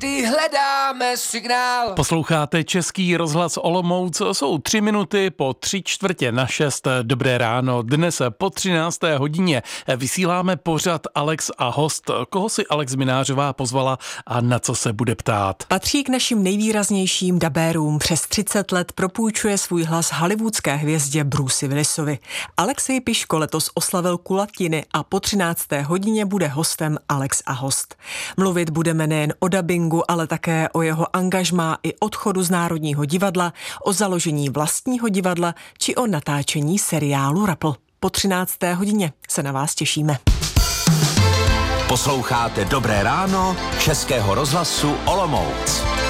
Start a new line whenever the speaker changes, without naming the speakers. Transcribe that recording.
Ty hledáme signál.
Posloucháte Český rozhlas Olomouc, jsou 3 minuty po 5:45. Dobré ráno, dnes po 13. hodině vysíláme pořad Alex a host. Koho si Alex Minářová pozvala a na co se bude ptát?
Patří k našim nejvýraznějším dabérům. Přes 30 let propůjčuje svůj hlas hollywoodské hvězdě Bruce Willisovi. Alexej Piško letos oslavil kulatiny a po 13. hodině bude hostem Alex a host. Mluvit budeme nejen o dabingu, ale také o jeho angažmá i odchodu z Národního divadla, o založení vlastního divadla či o natáčení seriálu Rapl. Po 13. hodině se na vás těšíme.
Posloucháte Dobré ráno Českého rozhlasu Olomouc.